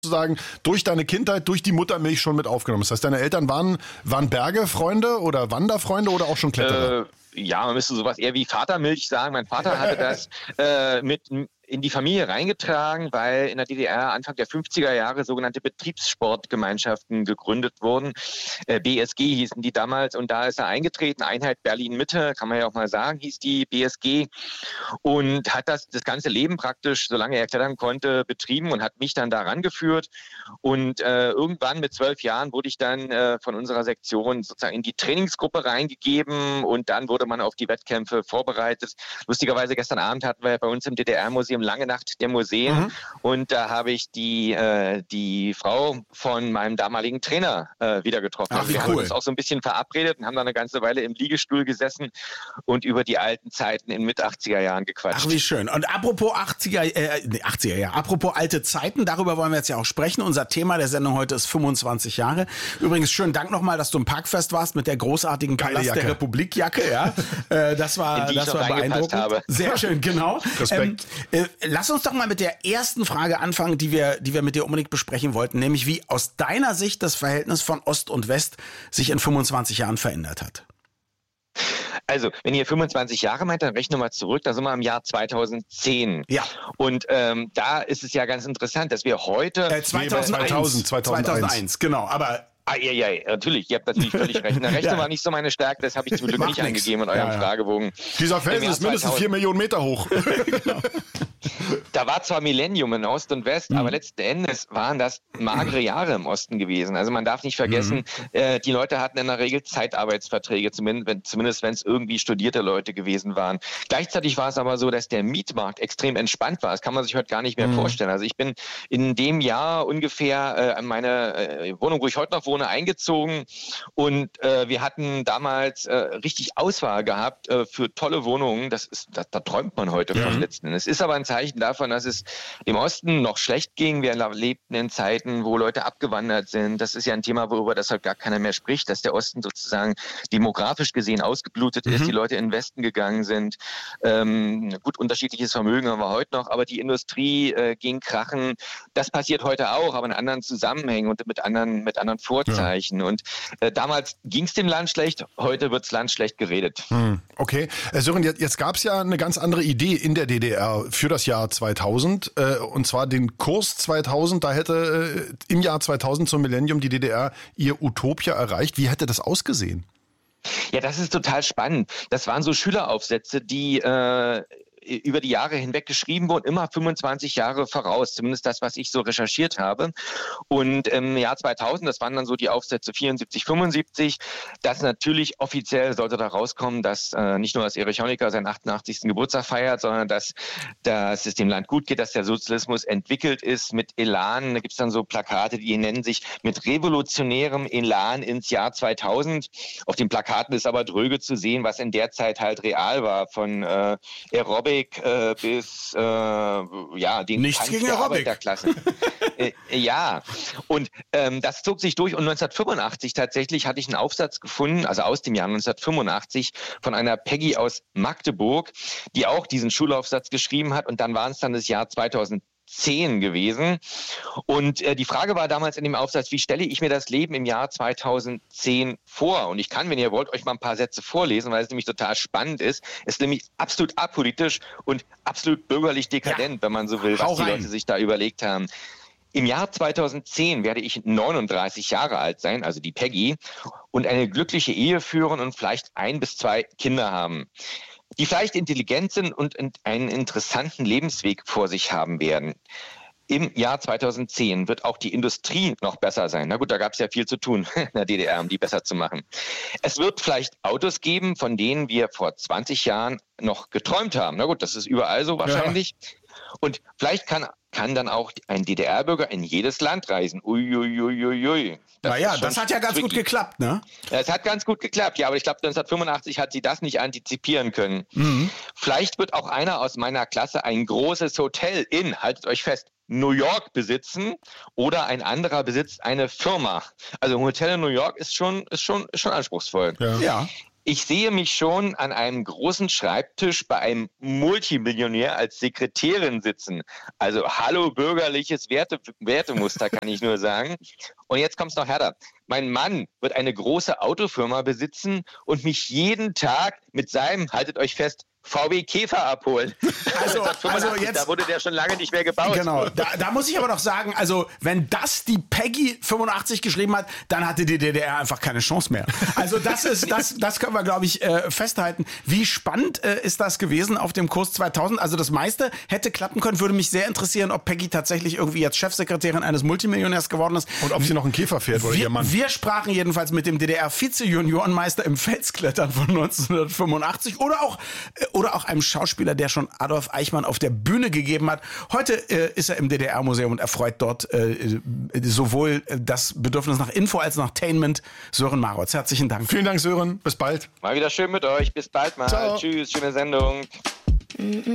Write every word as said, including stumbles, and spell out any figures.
sozusagen durch deine Kindheit, durch die Muttermilch schon mit aufgenommen. Das heißt, deine Eltern waren, waren Bergefreunde oder Wanderfreunde oder auch schon Kletterer? Äh, ja, man müsste sowas eher wie Vatermilch sagen. Mein Vater hatte das äh, mit in die Familie reingetragen, weil in der D D R Anfang der fünfziger Jahre sogenannte Betriebssportgemeinschaften gegründet wurden. Äh, B S G hießen die damals und da ist er eingetreten. Einheit Berlin-Mitte, kann man ja auch mal sagen, hieß die B S G und hat das das ganze Leben praktisch, solange er klettern konnte, betrieben und hat mich dann da rangeführt. Und äh, irgendwann mit zwölf Jahren wurde ich dann äh, von unserer Sektion sozusagen in die Trainingsgruppe reingegeben und dann wurde man auf die Wettkämpfe vorbereitet. Lustigerweise gestern Abend hatten wir bei uns im D D R-Museum Lange Nacht der Museen mhm. und da habe ich die äh, die Frau von meinem damaligen Trainer äh, wieder getroffen. Ach, also wie wir cool. haben uns auch so ein bisschen verabredet und haben dann eine ganze Weile im Liegestuhl gesessen und über die alten Zeiten in Mit-achtziger Jahren gequatscht. Ach, wie schön. Und apropos achtziger, äh, nee, achtziger, ja, apropos alte Zeiten, darüber wollen wir jetzt ja auch sprechen. Unser Thema der Sendung heute ist fünfundzwanzig Jahre. Übrigens, schönen Dank nochmal, dass du im Parkfest warst mit der großartigen Palast der Republik-Jacke. Ja. Äh, das war, in die das ich war beeindruckend. Habe. Sehr schön, genau. Respekt. Ähm, äh, lass uns doch mal mit der ersten Frage anfangen, die wir, die wir mit dir unbedingt besprechen wollten, nämlich wie aus deiner Sicht das Verhältnis von Ost und West sich in fünfundzwanzig Jahren verändert hat. Also, wenn ihr fünfundzwanzig Jahre meint, dann rechnen wir mal zurück, da sind wir im Jahr zweitausendzehn. Ja. Und ähm, da ist es ja ganz interessant, dass wir heute... Äh, zweitausendeins, zweitausend, zweitausendeins. zweitausendeins, genau, aber... Ah, ja, ja, natürlich, ihr habt natürlich völlig recht. Eine Rechnung Ja. war nicht so meine Stärke, das habe ich zum Glück Macht nicht nix. eingegeben in eurem Ja, ja. Fragebogen. Dieser Felsen Im Jahr ist mindestens zweitausend vier Millionen Meter hoch. Da war zwar Millennium in Ost und West, Mhm. aber letzten Endes waren das magere Jahre im Osten gewesen. Also man darf nicht vergessen, mhm. äh, die Leute hatten in der Regel Zeitarbeitsverträge, zumindest wenn zumindest wenn es irgendwie studierte Leute gewesen waren. Gleichzeitig war es aber so, dass der Mietmarkt extrem entspannt war. Das kann man sich heute gar nicht mehr mhm. vorstellen. Also ich bin in dem Jahr ungefähr äh, meine äh, Wohnung, wo ich heute noch wohne, eingezogen und äh, wir hatten damals äh, richtig Auswahl gehabt äh, für tolle Wohnungen. Das ist, da, da träumt man heute Ja. von letzten Endes. Es ist aber ein Zeichen davon, dass es im Osten noch schlecht ging. Wir lebten in Zeiten, wo Leute abgewandert sind. Das ist ja ein Thema, worüber das halt gar keiner mehr spricht, dass der Osten sozusagen demografisch gesehen ausgeblutet Mhm. ist, die Leute in den Westen gegangen sind. Ähm, gut, unterschiedliches Vermögen haben wir heute noch, aber die Industrie äh, ging krachen. Das passiert heute auch, aber in anderen Zusammenhängen und mit anderen, mit anderen Vorzeichen. Ja. Und äh, damals ging es dem Land schlecht, heute wird das Land schlecht geredet. Hm, okay. Äh, Sören, jetzt, jetzt gab es ja eine ganz andere Idee in der D D R für das Jahr zweitausend, äh, und zwar den Kurs zweitausend. Da hätte äh, im Jahr zweitausend zum Millennium die D D R ihr Utopia erreicht. Wie hätte das ausgesehen? Ja, das ist total spannend. Das waren so Schüleraufsätze, die äh, über die Jahre hinweg geschrieben wurden, immer fünfundzwanzig Jahre voraus, zumindest das, was ich so recherchiert habe. Und im Jahr zweitausend, das waren dann so die Aufsätze vierundsiebzig, fünfundsiebzig, das natürlich offiziell sollte da rauskommen, dass äh, nicht nur, dass Erich Honecker seinen achtundachtzigsten Geburtstag feiert, sondern dass, dass es dem Land gut geht, dass der Sozialismus entwickelt ist mit Elan. Da gibt's dann so Plakate, die nennen sich mit revolutionärem Elan ins Jahr zweitausend. Auf den Plakaten ist aber dröge zu sehen, was in der Zeit halt real war, von äh, Aerobic äh, bis äh, ja den Nichts Kampf gegen der Aerobic. Arbeiterklasse. äh, ja, und ähm, das zog sich durch und neunzehnhundertfünfundachtzig tatsächlich hatte ich einen Aufsatz gefunden, also aus dem Jahr neunzehnhundertfünfundachtzig von einer Peggy aus Magdeburg, die auch diesen Schulaufsatz geschrieben hat und dann waren es dann das Jahr zweitausendzehn gewesen. Und äh, die Frage war damals in dem Aufsatz, wie stelle ich mir das Leben im Jahr zweitausendzehn vor? Und ich kann, wenn ihr wollt, euch mal ein paar Sätze vorlesen, weil es nämlich total spannend ist. Es ist nämlich absolut apolitisch und absolut bürgerlich dekadent, ja. wenn man so will, was Hau die rein. Leute sich da überlegt haben. Im Jahr zweitausendzehn werde ich neununddreißig Jahre alt sein, also die Peggy, und eine glückliche Ehe führen und vielleicht ein bis zwei Kinder haben, die vielleicht intelligent sind und einen interessanten Lebensweg vor sich haben werden. Im Jahr zweitausendzehn wird auch die Industrie noch besser sein. Na gut, da gab es ja viel zu tun in der D D R, um die besser zu machen. Es wird vielleicht Autos geben, von denen wir vor zwanzig Jahren noch geträumt haben. Na gut, das ist überall so wahrscheinlich. Ja. Und vielleicht kann, kann dann auch ein D D R-Bürger in jedes Land reisen. Uiuiuiui. Naja, das hat ja ganz tricky. gut geklappt, ne? Es hat ganz gut geklappt, ja, aber ich glaube, neunzehnhundertfünfundachtzig hat sie das nicht antizipieren können. Mhm. Vielleicht wird auch einer aus meiner Klasse ein großes Hotel in, haltet euch fest, New York besitzen oder ein anderer besitzt eine Firma. Also ein Hotel in New York ist schon, ist schon, ist schon anspruchsvoll. Ja. ja. Ich sehe mich schon an einem großen Schreibtisch bei einem Multimillionär als Sekretärin sitzen. Also hallo bürgerliches Werte, Wertemuster, kann ich nur sagen. Und jetzt kommt's noch härter. Mein Mann wird eine große Autofirma besitzen und mich jeden Tag mit seinem, haltet euch fest, V W Käfer abholen. Also, also jetzt, da wurde der schon lange nicht mehr gebaut. Genau, da, da muss ich aber noch sagen, also wenn das die Peggy fünfundachtzig geschrieben hat, dann hatte die D D R einfach keine Chance mehr. Also das ist, das, das können wir, glaube ich, äh, festhalten. Wie spannend äh, ist das gewesen auf dem Kurs zweitausend? Also das meiste hätte klappen können. Würde mich sehr interessieren, ob Peggy tatsächlich irgendwie jetzt Chefsekretärin eines Multimillionärs geworden ist. Und ob sie noch einen Käfer fährt oder wir, ihr Mann. Wir sprachen jedenfalls mit dem D D R-Vize-Juniorenmeister im Felsklettern von neunzehnhundertfünfundachtzig oder auch äh, oder auch einem Schauspieler, der schon Adolf Eichmann auf der Bühne gegeben hat. Heute äh, ist er im D D R-Museum und erfreut dort äh, sowohl das Bedürfnis nach Info als auch Entertainment. Sören Marotz, herzlichen Dank. Vielen Dank, Sören. Bis bald. Mal wieder schön mit euch. Bis bald mal. Ciao. Tschüss, schöne Sendung.